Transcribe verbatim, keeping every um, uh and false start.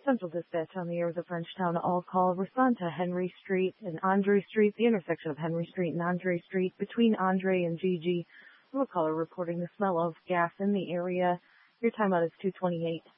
Central Dispatch on the air with the Frenchtown all-call. Respond to Henry Street and Andre Street, the intersection of Henry Street and Andre Street, between Andre and Gigi. We have a caller reporting the smell of gas in the area. Your timeout is two twenty-eight.